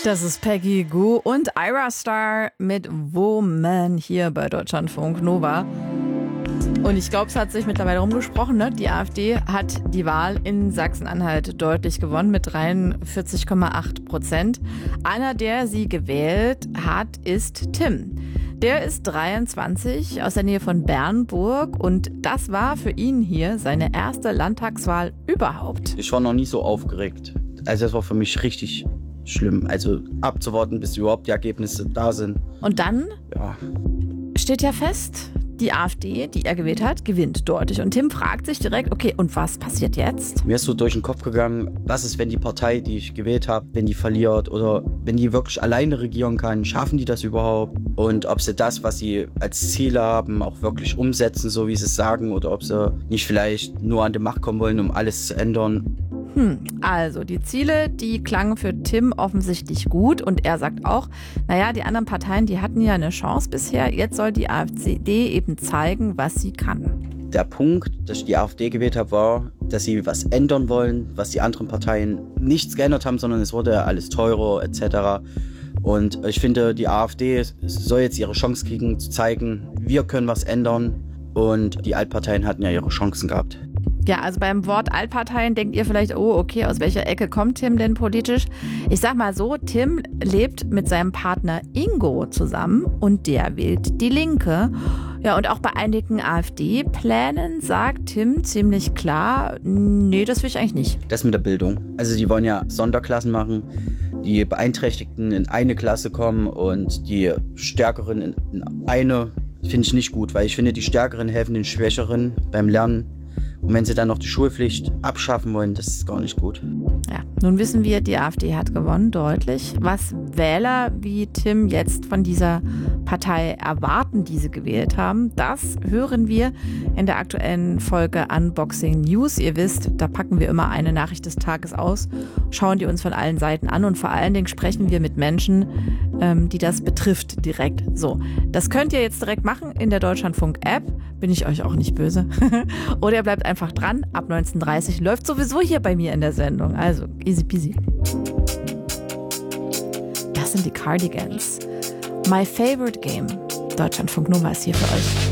Das ist Peggy Gou und Ira Star mit Woman hier bei Deutschlandfunk Nova. Und ich glaube, es hat sich mittlerweile rumgesprochen, ne? Die AfD hat die Wahl in Sachsen-Anhalt deutlich gewonnen mit 43,8%. Einer, der sie gewählt hat, ist Tim. Der ist 23, aus der Nähe von Bernburg, und das war für ihn hier seine erste Landtagswahl überhaupt. Ich war noch nie so aufgeregt. Also das war für mich richtig schlimm. Also abzuwarten, bis überhaupt die Ergebnisse da sind. Und dann Ja. steht ja fest, die AfD, die er gewählt hat, gewinnt deutlich. Und Tim fragt sich direkt, okay, und was passiert jetzt? Mir ist so durch den Kopf gegangen, was ist, wenn die Partei, die ich gewählt habe, wenn die verliert oder wenn die wirklich alleine regieren kann, schaffen die das überhaupt? Und ob sie das, was sie als Ziel haben, auch wirklich umsetzen, so wie sie es sagen, oder ob sie nicht vielleicht nur an die Macht kommen wollen, um alles zu ändern. Also die Ziele, die klangen für Tim offensichtlich gut, und er sagt auch, naja, die anderen Parteien, die hatten ja eine Chance bisher, jetzt soll die AfD eben zeigen, was sie kann. Der Punkt, dass ich die AfD gewählt habe, war, dass sie was ändern wollen, was die anderen Parteien nichts geändert haben, sondern es wurde alles teurer etc. Und ich finde, die AfD soll jetzt ihre Chance kriegen, zu zeigen, wir können was ändern, und die Altparteien hatten ja ihre Chancen gehabt. Ja, also beim Wort Altparteien denkt ihr vielleicht, oh, okay, aus welcher Ecke kommt Tim denn politisch? Ich sag mal so, Tim lebt mit seinem Partner Ingo zusammen und der wählt die Linke. Ja, und auch bei einigen AfD-Plänen sagt Tim ziemlich klar, nee, das will ich eigentlich nicht. Das mit der Bildung. Also die wollen ja Sonderklassen machen, die Beeinträchtigten in eine Klasse kommen und die Stärkeren in eine. Finde ich nicht gut, weil ich finde, die Stärkeren helfen den Schwächeren beim Lernen. Und wenn sie dann noch die Schulpflicht abschaffen wollen, das ist gar nicht gut. Ja, nun wissen wir, die AfD hat gewonnen, deutlich. Was Wähler wie Tim jetzt von dieser Partei erwarten, die sie gewählt haben, das hören wir in der aktuellen Folge Unboxing News. Ihr wisst, da packen wir immer eine Nachricht des Tages aus, schauen die uns von allen Seiten an, und vor allen Dingen sprechen wir mit Menschen, die das betrifft direkt. So, das könnt ihr jetzt direkt machen in der Deutschlandfunk-App. Bin ich euch auch nicht böse. Oder ihr bleibt einfach dran. Ab 19:30 läuft sowieso hier bei mir in der Sendung. Also easy peasy. Das sind die Cardigans. My favorite game. Deutschlandfunk Nova ist hier für euch.